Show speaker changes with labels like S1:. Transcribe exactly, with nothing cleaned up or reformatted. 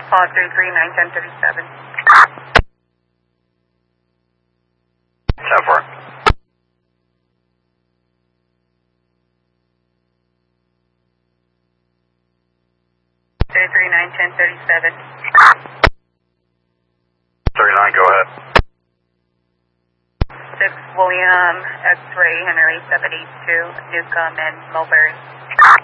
S1: Paul three three nine ten thirty-seven.
S2: ten four.
S1: three three nine ten thirty-seven.
S2: thirty-nine, go ahead.
S1: six William X-ray Henry seven eight two, Newcomb and Mulberry.